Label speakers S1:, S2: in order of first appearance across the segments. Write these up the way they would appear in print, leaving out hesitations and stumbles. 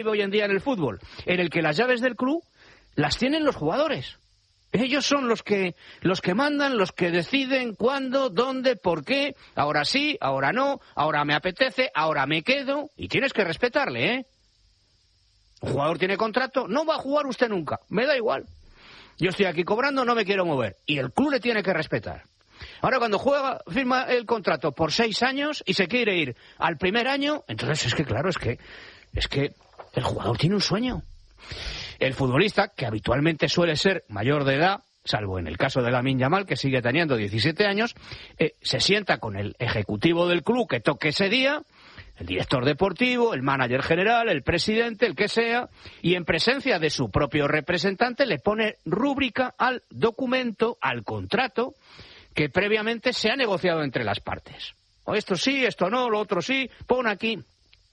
S1: hoy en día en el fútbol, en el que las llaves del club las tienen los jugadores. Ellos son los que mandan, los que deciden cuándo, dónde, por qué, ahora sí, ahora no, ahora me apetece, ahora me quedo, y tienes que respetarle, ¿eh? Un jugador tiene contrato, no va a jugar usted nunca, me da igual. Yo estoy aquí cobrando, no me quiero mover, y el club le tiene que respetar. Ahora cuando firma el contrato por 6 años y se quiere ir al primer año, entonces es que claro, es que el jugador tiene un sueño. El futbolista, que habitualmente suele ser mayor de edad, salvo en el caso de Lamine Yamal, que sigue teniendo 17 años, se sienta con el ejecutivo del club que toque ese día, el director deportivo, el manager general, el presidente, el que sea, y en presencia de su propio representante le pone rúbrica al documento, al contrato, que previamente se ha negociado entre las partes. O esto sí, esto no, lo otro sí, pon aquí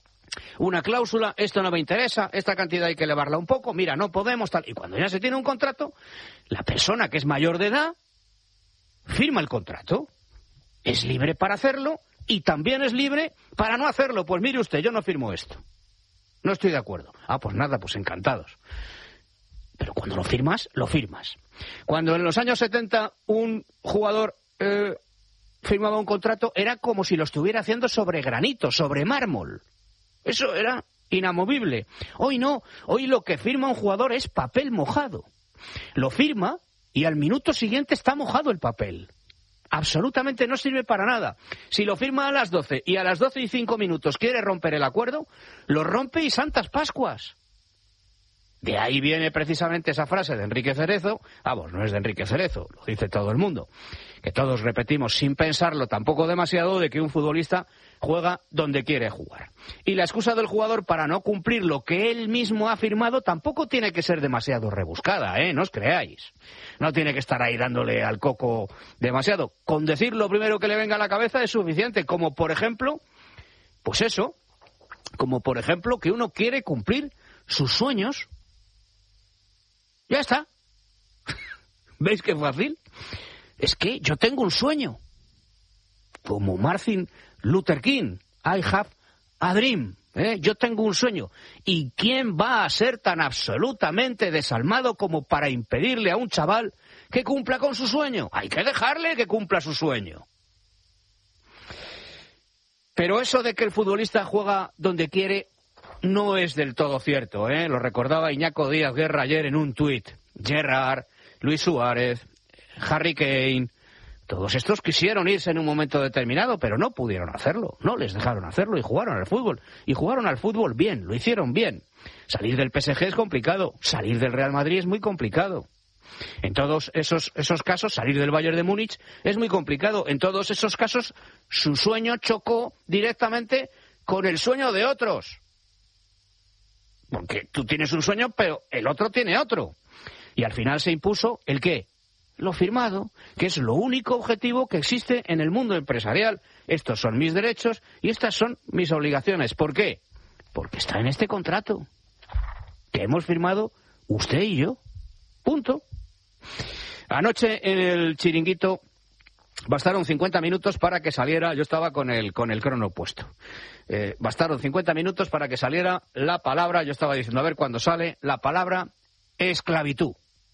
S1: una cláusula, esto no me interesa, esta cantidad hay que elevarla un poco, mira, no podemos, tal. Y cuando ya se tiene un contrato, la persona que es mayor de edad firma el contrato. Es libre para hacerlo y también es libre para no hacerlo. Pues mire usted, yo no firmo esto. No estoy de acuerdo. Ah, pues nada, pues encantados. Pero cuando lo firmas, lo firmas. Cuando en los años 70 un jugador firmaba un contrato, era como si lo estuviera haciendo sobre granito, sobre mármol. Eso era inamovible. Hoy no, hoy lo que firma un jugador es papel mojado. Lo firma y al minuto siguiente está mojado el papel. Absolutamente no sirve para nada. Si lo firma a las 12 y a las 12 y 5 minutos quiere romper el acuerdo, lo rompe y santas Pascuas. De ahí viene precisamente esa frase de Enrique Cerezo. Vamos, no es de Enrique Cerezo, lo dice todo el mundo, que todos repetimos sin pensarlo tampoco demasiado, de que un futbolista juega donde quiere jugar. Y la excusa del jugador para no cumplir lo que él mismo ha firmado tampoco tiene que ser demasiado rebuscada, no os creáis. No tiene que estar ahí dándole al coco demasiado. Con decir lo primero que le venga a la cabeza es suficiente, como por ejemplo, pues eso, como por ejemplo que uno quiere cumplir sus sueños. Ya está. ¿Veis qué fácil? Es que yo tengo un sueño. Como Martin Luther King, I have a dream. Yo tengo un sueño. ¿Y quién va a ser tan absolutamente desalmado como para impedirle a un chaval que cumpla con su sueño? Hay que dejarle que cumpla su sueño. Pero eso de que el futbolista juega donde quiere no es del todo cierto, Lo recordaba Iñaco Díaz Guerra ayer en un tuit. Gerrard, Luis Suárez, Harry Kane, todos estos quisieron irse en un momento determinado, pero no pudieron hacerlo. No les dejaron hacerlo y jugaron al fútbol. Y jugaron al fútbol bien, lo hicieron bien. Salir del PSG es complicado, salir del Real Madrid es muy complicado. En todos esos casos, salir del Bayern de Múnich es muy complicado. En todos esos casos, su sueño chocó directamente con el sueño de otros. Porque tú tienes un sueño, pero el otro tiene otro. Y al final se impuso ¿el qué? Lo firmado, que es lo único objetivo que existe en el mundo empresarial. Estos son mis derechos y estas son mis obligaciones. ¿Por qué? Porque está en este contrato que hemos firmado usted y yo. Punto. Anoche en el Chiringuito bastaron 50 minutos para que saliera, yo estaba con el crono puesto. Bastaron 50 minutos para que saliera la palabra, yo estaba diciendo, a ver cuándo sale la palabra esclavitud.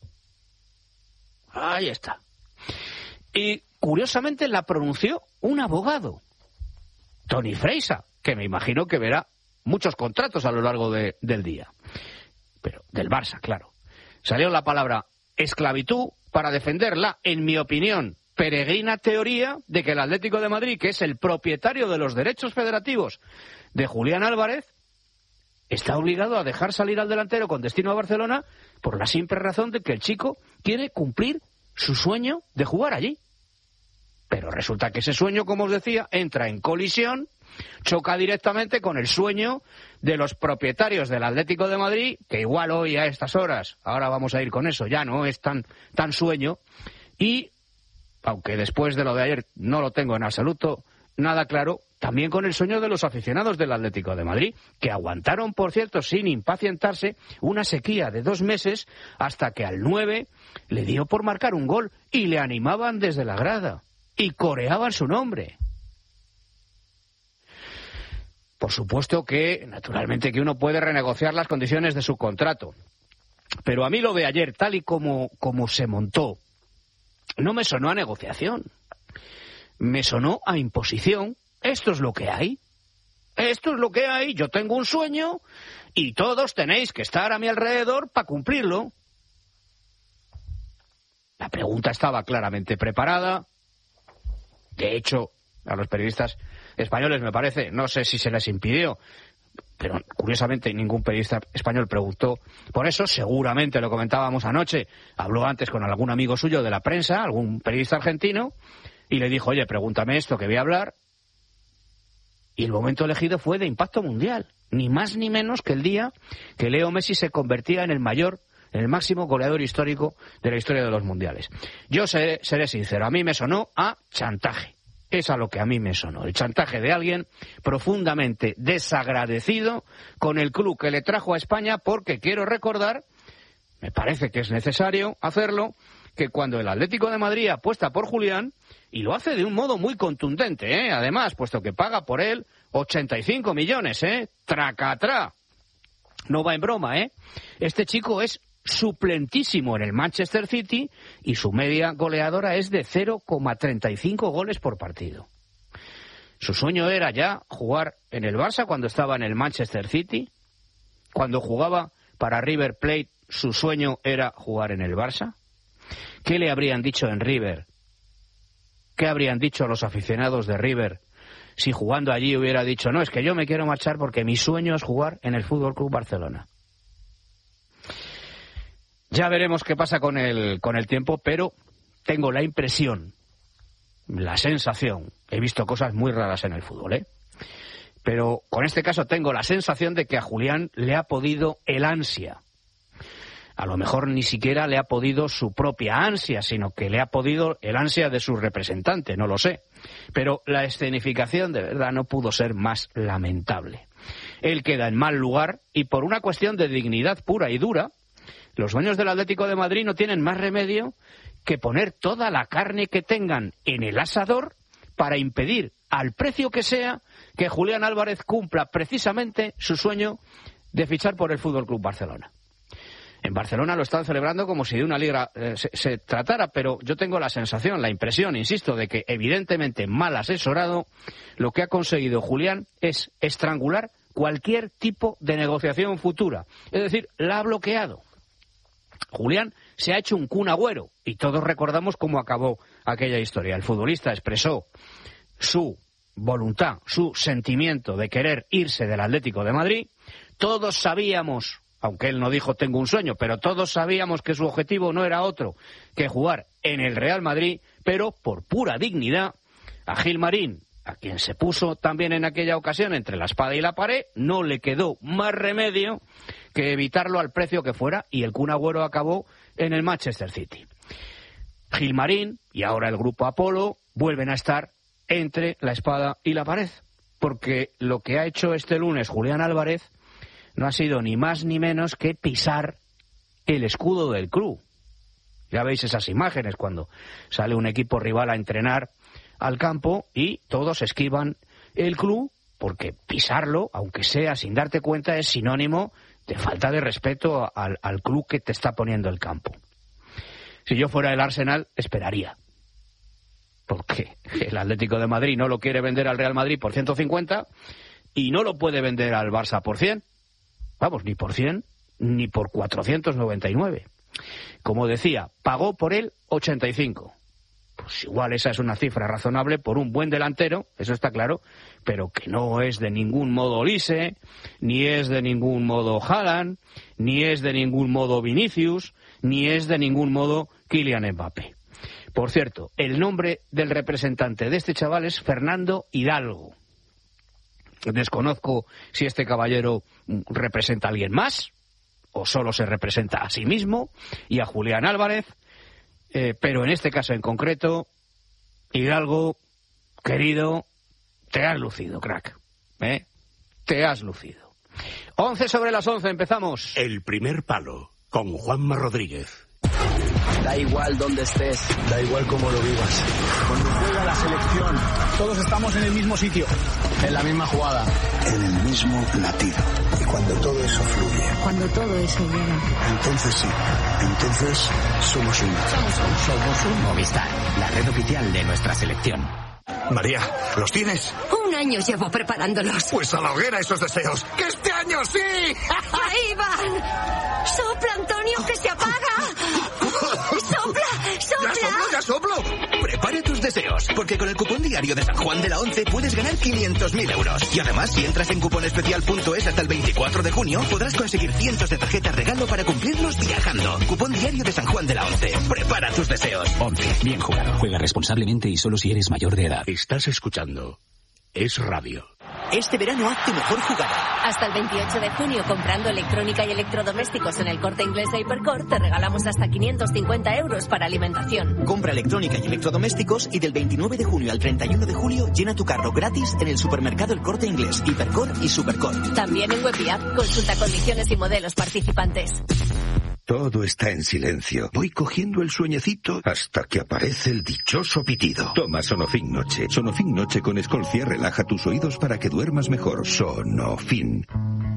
S1: Ahí está. Y curiosamente la pronunció un abogado, Tony Freisa, que me imagino que verá muchos contratos a lo largo del día. Pero del Barça, claro. Salió la palabra esclavitud para defenderla, en mi opinión, peregrina teoría de que el Atlético de Madrid, que es el propietario de los derechos federativos de Julián Álvarez, está obligado a dejar salir al delantero con destino a Barcelona por la simple razón de que el chico quiere cumplir su sueño de jugar allí. Pero resulta que ese sueño, como os decía, entra en colisión, choca directamente con el sueño de los propietarios del Atlético de Madrid, que igual hoy a estas horas, ahora vamos a ir con eso, ya no es tan sueño, y aunque después de lo de ayer no lo tengo en absoluto nada claro, también con el sueño de los aficionados del Atlético de Madrid, que aguantaron, por cierto, sin impacientarse, una sequía de 2 meses, hasta que al 9 le dio por marcar un gol, y le animaban desde la grada, y coreaban su nombre. Por supuesto que, naturalmente, que uno puede renegociar las condiciones de su contrato. Pero a mí lo de ayer, tal y como se montó, no me sonó a negociación. Me sonó a imposición. Esto es lo que hay. Esto es lo que hay. Yo tengo un sueño y todos tenéis que estar a mi alrededor para cumplirlo. La pregunta estaba claramente preparada. De hecho, a los periodistas españoles, me parece, no sé si se les impidió, pero curiosamente ningún periodista español preguntó por eso. Seguramente lo comentábamos anoche, habló antes con algún amigo suyo de la prensa, algún periodista argentino, y le dijo, oye, pregúntame esto que voy a hablar. Y el momento elegido fue de impacto mundial, ni más ni menos que el día que Leo Messi se convertía en el máximo goleador histórico de la historia de los mundiales. Yo seré sincero, a mí me sonó a chantaje. Es a lo que a mí me sonó. El chantaje de alguien profundamente desagradecido con el club que le trajo a España, porque quiero recordar, me parece que es necesario hacerlo, que cuando el Atlético de Madrid apuesta por Julián, y lo hace de un modo muy contundente, además, puesto que paga por él 85 millones, tracatrá. No va en broma, Este chico es suplentísimo en el Manchester City y su media goleadora es de 0,35 goles por partido. Su sueño era ya jugar en el Barça cuando estaba en el Manchester City. Cuando jugaba para River Plate, su sueño era jugar en el Barça. ¿Qué le habrían dicho en River? ¿Qué habrían dicho los aficionados de River si jugando allí hubiera dicho, no, es que yo me quiero marchar porque mi sueño es jugar en el Fútbol Club Barcelona? Ya veremos qué pasa con el tiempo, pero tengo la impresión, la sensación, he visto cosas muy raras en el fútbol, pero con este caso tengo la sensación de que a Julián le ha podido el ansia. A lo mejor ni siquiera le ha podido su propia ansia, sino que le ha podido el ansia de su representante, no lo sé. Pero la escenificación de verdad no pudo ser más lamentable. Él queda en mal lugar y por una cuestión de dignidad pura y dura, los dueños del Atlético de Madrid no tienen más remedio que poner toda la carne que tengan en el asador para impedir, al precio que sea, que Julián Álvarez cumpla precisamente su sueño de fichar por el Fútbol Club Barcelona. En Barcelona lo están celebrando como si de una liga se tratara, pero yo tengo la sensación, la impresión, insisto, de que evidentemente mal asesorado, lo que ha conseguido Julián es estrangular cualquier tipo de negociación futura. Es decir, la ha bloqueado. Julián se ha hecho un Kun Agüero y todos recordamos cómo acabó aquella historia. El futbolista expresó su voluntad, su sentimiento de querer irse del Atlético de Madrid. Todos sabíamos, aunque él no dijo tengo un sueño, pero todos sabíamos que su objetivo no era otro que jugar en el Real Madrid, pero por pura dignidad a Gilmarín, a quien se puso también en aquella ocasión entre la espada y la pared, no le quedó más remedio que evitarlo al precio que fuera, y el Kun Agüero acabó en el Manchester City. Gilmarín y ahora el grupo Apolo vuelven a estar entre la espada y la pared, porque lo que ha hecho este lunes Julián Álvarez no ha sido ni más ni menos que pisar el escudo del club. Ya veis esas imágenes cuando sale un equipo rival a entrenar al campo y todos esquivan el club, porque pisarlo, aunque sea sin darte cuenta, es sinónimo de falta de respeto al club que te está poniendo el campo. Si yo fuera el Arsenal, esperaría. Porque el Atlético de Madrid no lo quiere vender al Real Madrid por 150 y no lo puede vender al Barça por 100. Vamos, ni por 100 ni por 499. Como decía, pagó por él 85. Pues igual esa es una cifra razonable por un buen delantero, eso está claro, pero que no es de ningún modo Olise, ni es de ningún modo Haaland, ni es de ningún modo Vinicius, ni es de ningún modo Kylian Mbappé. Por cierto, el nombre del representante de este chaval es Fernando Hidalgo. Desconozco si este caballero representa a alguien más, o solo se representa a sí mismo y a Julián Álvarez, pero en este caso en concreto, Hidalgo, querido, te has lucido, crack. Te has lucido. 11 sobre las 11, empezamos.
S2: El primer palo, con Juanma Rodríguez. Da igual dónde estés.
S3: Da igual cómo lo vivas.
S4: Cuando juega la selección, todos estamos en el mismo sitio, en la misma jugada,
S5: en el mismo latido. Y cuando todo eso fluye,
S6: cuando todo eso llega,
S5: entonces sí, entonces somos uno.
S7: Somos un Movistar, la red oficial de nuestra selección.
S8: María, ¿los tienes?
S6: Un año llevo preparándolos.
S8: Pues a la hoguera esos deseos. ¡Que este año sí!
S6: ¡Ahí van! ¡Sopla, Antonio, que se apaga! ¡Sopla, sopla!
S8: ¡Ya soplo!
S9: Prepare tus deseos, porque con el cupón diario de San Juan de la Once puedes ganar 500.000 euros. Y además, si entras en cuponespecial.es hasta el 24 de junio, podrás conseguir cientos de tarjetas regalo para cumplirlos viajando. Cupón diario de San Juan de la Once. Prepara tus deseos.
S7: 11. Bien jugado. Juega responsablemente y solo si eres mayor de edad.
S10: Estás escuchando Es Radio.
S9: Este verano haz tu mejor jugada.
S11: Hasta el 28 de junio, comprando electrónica y electrodomésticos en el Corte Inglés e Hipercor, te regalamos hasta 550 euros para alimentación.
S9: Compra electrónica y electrodomésticos y del 29 de junio al 31 de julio llena tu carro gratis en el supermercado El Corte Inglés, Hipercor y Supercor.
S11: También en web y app. Consulta condiciones y modelos participantes.
S12: Todo está en silencio. Voy cogiendo el sueñecito hasta que aparece el dichoso pitido. Toma Sonofin Noche. Sonofin Noche con Escolcia relaja tus oídos para que duermas mejor. Sonofin.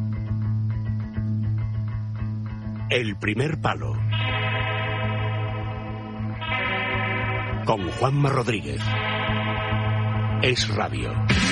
S10: El primer palo. Con Juanma Rodríguez. Es Radio.